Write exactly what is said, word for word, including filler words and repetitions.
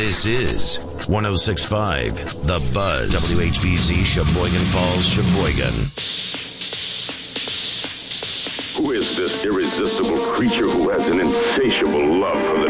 This is one oh six point five The Buzz. W H B Z Sheboygan Falls, Sheboygan. Who is this irresistible creature who has an insatiable love for the